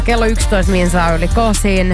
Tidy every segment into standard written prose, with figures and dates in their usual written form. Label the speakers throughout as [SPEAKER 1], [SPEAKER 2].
[SPEAKER 1] Kello 11 minsaa yli kosin.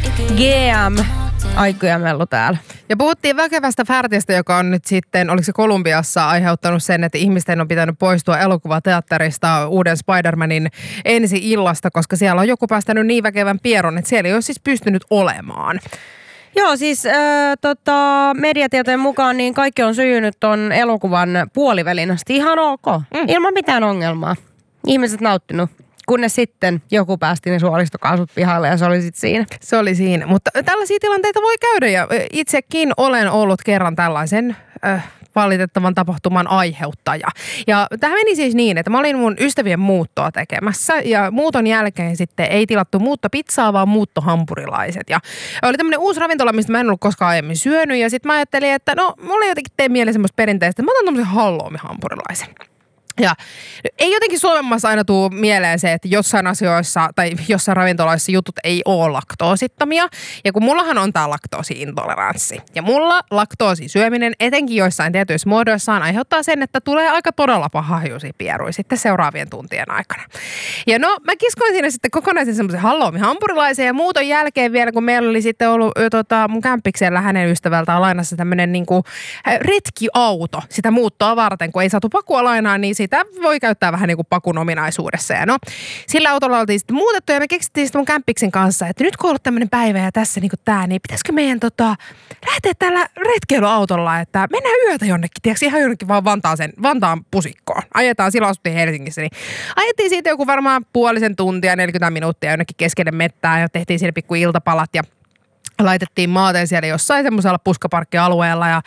[SPEAKER 1] GM, Aikku ja Mellu täällä.
[SPEAKER 2] Ja puhuttiin väkevästä färtistä, joka on nyt sitten, oliko se Kolumbiassa aiheuttanut sen, että ihmisten on pitänyt poistua elokuvateatterista uuden Spider-Manin ensi-illasta, koska siellä on joku päästänyt niin väkevän pieron, että siellä ei ole siis pystynyt olemaan.
[SPEAKER 1] Joo, siis mediatietojen mukaan niin kaikki on syynyt ton elokuvan puolivälin asti ihan ok, ilman mitään ongelmaa. Ihmiset nauttinut. Kunnes sitten joku päästi ne suolistokaasut pihalle ja se oli sitten siinä.
[SPEAKER 2] Se oli siinä, mutta tällaisia tilanteita voi käydä ja itsekin olen ollut kerran tällaisen valitettavan tapahtuman aiheuttaja. Ja tämä meni siis niin, että mä olin mun ystävien muuttoa tekemässä ja muuton jälkeen sitten ei tilattu muuttopizzaa, vaan muuttohampurilaiset. Ja oli tämmöinen uusi ravintola, mistä mä en ollut koskaan aiemmin syönyt ja sitten mä ajattelin, että no mulla jotenkin tee mieleen semmoista perinteistä, että mä otan tämmöisen halloumi-hampurilaisen. Ja ei jotenkin Suomessa aina tule mieleen se, että jossain asioissa tai jossain ravintoloissa jutut ei ole laktoosittomia. Ja kun mullahan on tää laktoosiintoleranssi. Ja mulla laktoosin syöminen etenkin joissain tietyissä muodoissaan aiheuttaa sen, että tulee aika todella pahajuisia pieruja sitten seuraavien tuntien aikana. Ja no mä kiskoin siinä sitten kokonaisen semmoisen halloumi-hampurilaisen ja muuton jälkeen vielä, kun meillä oli sitten ollut mun kämppiksellä hänen ystävältään lainassa tämmöinen niinku retkiauto sitä muuttoa varten, kun ei saatu pakua lainaa, niin sitä voi käyttää vähän niin kuin pakun ominaisuudessa. Ja no, sillä autolla oltiin sitten muutettu ja me keksittiin sitten mun kämppiksen kanssa, että nyt kun on ollut tämmöinen päivä ja tässä niin kuin tää, niin pitäisikö meidän lähteä tällä retkeilyautolla, että mennään yötä jonnekin, tiedätkö, ihan jonnekin vaan Vantaan pusikkoon. Ajetaan, silloin asuttiin Helsingissä, niin ajettiin siitä joku varmaan puolisen tuntia, 40 minuuttia jonnekin keskelle mettää ja tehtiin siinä pikku iltapalat ja laitettiin maateen siellä jossain semmoisella puskaparkkialueella ja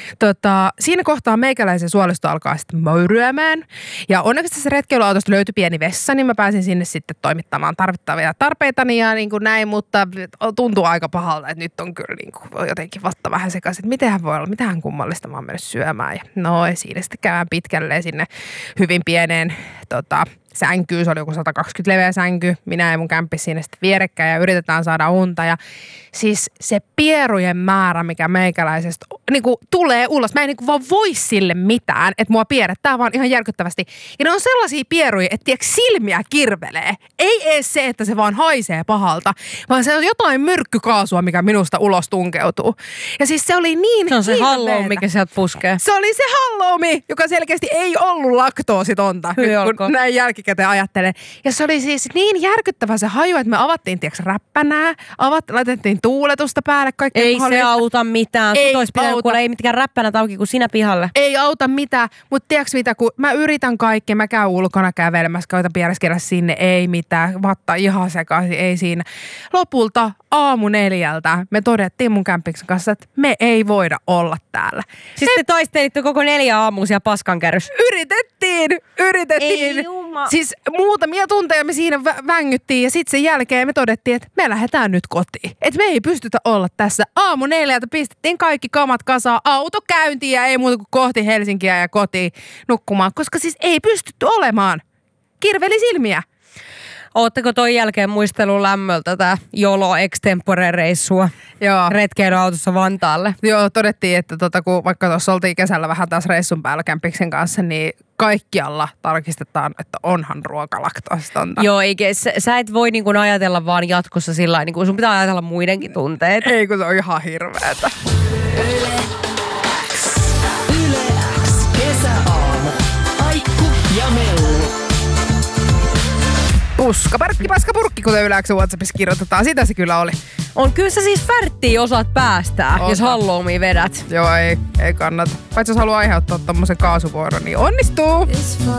[SPEAKER 2] siinä kohtaa meikäläisen suolisto alkaa sitten möyryämään. Ja onneksi tässä retkeilyautosta löytyi pieni vessa, niin mä pääsin sinne sitten toimittamaan tarvittavia tarpeitani ja niin kuin näin, mutta tuntuu aika pahalta, että nyt on kyllä niin kuin jotenkin vatta vähän sekaisin, että mitähän voi olla, mitähän kummallista mä oon mennyt syömään. Ja no siinä sitten käydään pitkälleen sinne hyvin pieneen sänkyyn, se oli joku 120 leveä sänky, minä ja mun kämppis siinä sitten vierekkäin ja yritetään saada unta ja siis se pierujen määrä, mikä meikäläisestä niinku tulee ulos, mä en niinku vaan voi sille mitään, että mua pierrettää vaan ihan järkyttävästi. Ja ne on sellaisia pieruja, että tiedätkö, silmiä kirvelee. Ei edes se, että se vaan haisee pahalta, vaan se on jotain myrkkykaasua, mikä minusta ulos tunkeutuu. Ja siis se oli niin
[SPEAKER 1] se on se halloumi, mikä sieltä puskee.
[SPEAKER 2] Se oli se halloumi, joka selkeästi ei ollut laktoositonta, nyt kun näin jälkikäteen ajattelen. Ja se oli siis niin järkyttävä se haju, että me avattiin, tiedätkö, räppänää, laitettiin tuuletusta päälle.
[SPEAKER 1] Ei se auta mitään. Ei auta. Ei mitkään räppänät auki kuin sinä pihalle.
[SPEAKER 2] Ei auta mitään, mutta tiedätkö mitä, kun mä yritän kaikkea, mä käyn ulkona kävelemässä, koitan piereskellä sinne, ei mitään, vatta ihan sekaisin, ei siinä. Lopulta 4:00 me todettiin mun kämpiksen kanssa, että me ei voida olla täällä.
[SPEAKER 1] Siis te taistelitte koko 4 aamua siellä paskankärryssä.
[SPEAKER 2] Yritettiin.
[SPEAKER 1] Ei jumma.
[SPEAKER 2] Siis muutamia tunteja me siinä vängyttiin ja sitten sen jälkeen me todettiin, että me lähdetään nyt kotiin. Että me ei pystytä olla tässä. 4:00 pistettiin kaikki kamat kasaan, auto käyntiin ja ei muuta kuin kohti Helsinkiä ja kotiin nukkumaan, koska siis ei pystytty olemaan. Kirveli silmiä.
[SPEAKER 1] Ootteko toi jälkeen muistelun lämmöltä tätä Jolo Extempore-reissua retkeilyautossa Vantaalle?
[SPEAKER 2] Joo, todettiin, että kun vaikka tuossa oltiin kesällä vähän taas reissun päällä kämpiksen kanssa, niin kaikkialla tarkistetaan, että onhan ruoka laktoositonta.
[SPEAKER 1] Joo, eikä sä et voi niin kuin ajatella vaan jatkossa sillä lailla, niin kuin sun pitää ajatella muidenkin tunteet.
[SPEAKER 2] Ei, kun se on ihan hirveetä.
[SPEAKER 3] Yle X, kesäaamu. Aikku ja Mellu.
[SPEAKER 2] Puskaparkki, paskapurkki, kuten yleensä WhatsAppissa kirjoitetaan. Sitä se kyllä oli.
[SPEAKER 1] On kyllä sä siis färttiin osaat päästää, jos halloumia vedät.
[SPEAKER 2] Joo, ei kannata. Paitsi jos haluaa aiheuttaa tommosen kaasuvuoron, niin onnistuu.